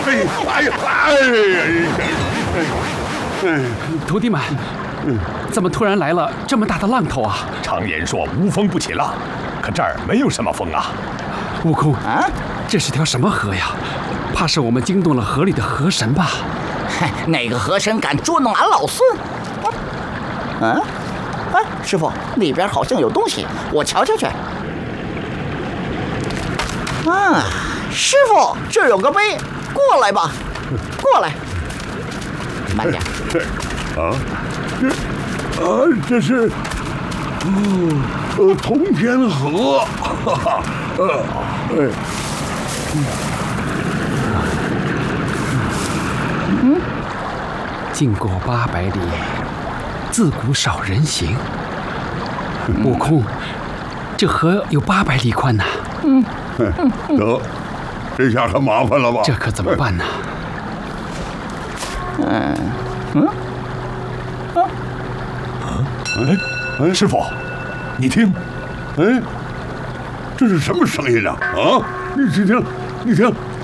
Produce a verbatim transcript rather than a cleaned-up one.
哎哎呀哎呀！哎， 徒弟们，怎么突然来了这么大的浪头啊？ 常言说无风不起浪，可这儿没有什么风啊。 悟空啊， 这是条什么河呀？怕是我们惊动了河里的河神吧？ 嗨，哪个河神敢捉弄俺老孙？嗯，哎，师傅，里边好像有东西，我瞧瞧去。啊，师傅，这儿有个杯，过来吧，过来。慢点。 啊，这啊，这是哦，呃，通天河，哈哈，呃，哎， 嗯，经过八百里，自古少人行。悟空，这河有八百里宽呐。 嗯， 得，这下可麻烦了吧？ 这可怎么办呢？ 嗯嗯啊哎哎，师傅，你听， 哎，这是什么声音啊？啊，你听听，你听，